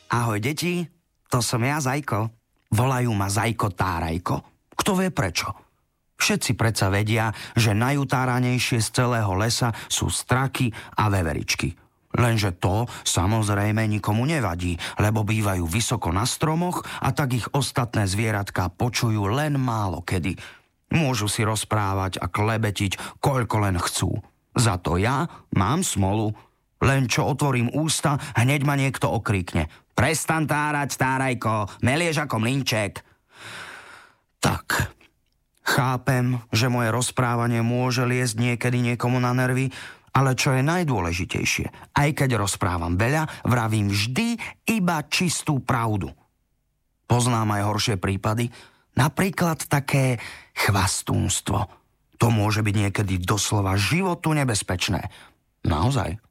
Ahoj, deti, to som ja, Zajko. Volajú ma Zajko Tárajko. Kto vie prečo? Všetci predsa vedia, že najutáranejšie z celého lesa sú straky a veveričky. Lenže to samozrejme nikomu nevadí, lebo bývajú vysoko na stromoch a tak ich ostatné zvieratká počujú len málo kedy. Môžu si rozprávať a klebetiť, koľko len chcú. Za to ja mám smolu. Len čo otvorím ústa, hneď ma niekto okríkne. Prestan tárať, Tárajko, melieš ako mlynček. Tak, chápem, že moje rozprávanie môže liesť niekedy niekomu na nervy, ale čo je najdôležitejšie, aj keď rozprávam veľa, vravím vždy iba čistú pravdu. Poznám aj horšie prípady, napríklad také chvastúnstvo. To môže byť niekedy doslova životu nebezpečné. Naozaj.